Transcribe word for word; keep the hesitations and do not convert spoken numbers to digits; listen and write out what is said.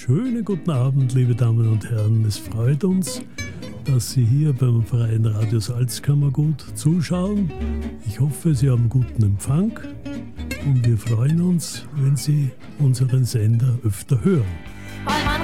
schönen guten Abend, liebe Damen und Herren. Es freut uns, dass Sie hier beim Freien Radio Salzkammergut zuschauen. Ich hoffe, Sie haben guten Empfang und wir freuen uns, wenn Sie unseren Sender öfter hören.